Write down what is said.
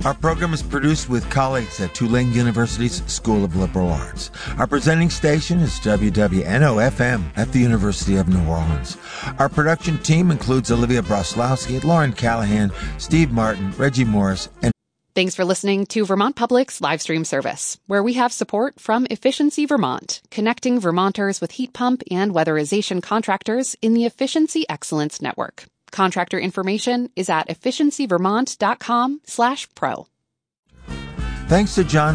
Our program is produced with colleagues at Tulane University's School of Liberal Arts. Our presenting station is WWNO-FM at the University of New Orleans. Our production team includes Olivia Broslowski, Lauren Callahan, Steve Martin, Reggie Morris, and Thanks for listening to Vermont Public's live stream service, where we have support from Efficiency Vermont, connecting Vermonters with heat pump and weatherization contractors in the Efficiency Excellence Network. Contractor information is at efficiencyvermont.com/pro. thanks to John